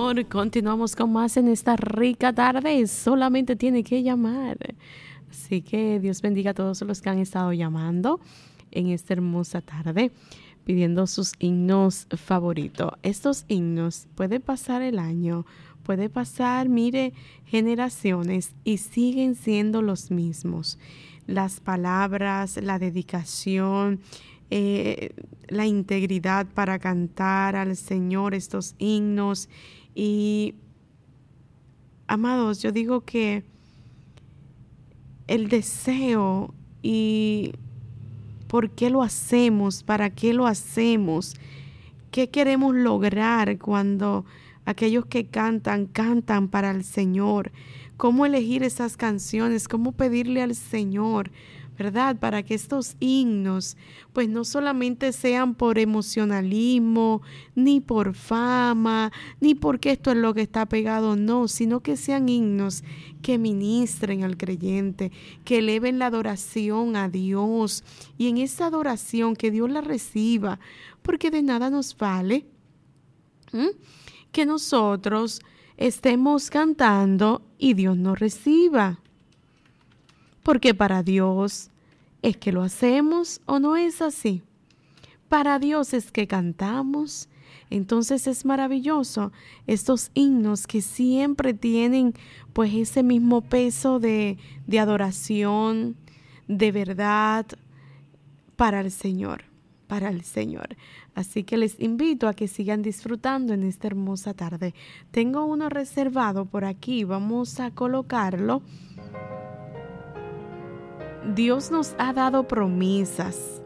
Señor. Continuamos con más en esta rica tarde. Solamente tiene que llamar. Así que Dios bendiga a todos los que han estado llamando en esta hermosa tarde, pidiendo sus himnos favoritos. Estos himnos puede pasar el año, puede pasar, generaciones y siguen siendo los mismos. Las palabras, la dedicación, la integridad para cantar al Señor estos himnos. Y, amados, yo digo que el deseo y por qué lo hacemos, para qué lo hacemos, qué queremos lograr cuando aquellos que cantan para el Señor, cómo elegir esas canciones, cómo pedirle al Señor, ¿verdad? Para que estos himnos, pues no solamente sean por emocionalismo, ni por fama, ni porque esto es lo que está pegado, no, sino que sean himnos que ministren al creyente, que eleven la adoración a Dios, y en esa adoración que Dios la reciba, porque de nada nos vale que nosotros estemos cantando y Dios no reciba. Porque para Dios es que lo hacemos, ¿o no es así? Para Dios es que cantamos. Entonces es maravilloso estos himnos que siempre tienen pues ese mismo peso de adoración, de verdad, para el Señor. Para el Señor. Así que les invito a que sigan disfrutando en esta hermosa tarde. Tengo uno reservado por aquí, vamos a colocarlo. Dios nos ha dado promesas